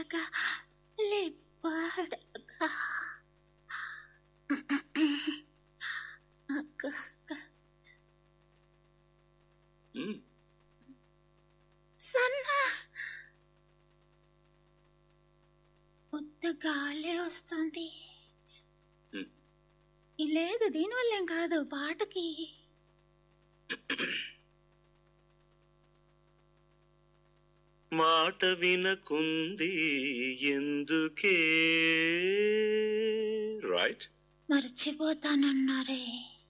లేపాడగా సన్నా కొత్త గాలే వస్తుంది. లేదు దీనివల్లేం కాదు, పాటకి. మాట వినకుంది ఎందుకే, రైట్? మర్చిపోతానన్నారే.